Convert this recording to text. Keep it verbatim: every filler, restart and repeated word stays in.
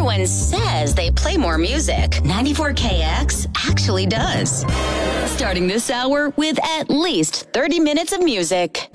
everyone says they play more music, ninety-four K X actually does. Starting this hour with at least thirty minutes of music.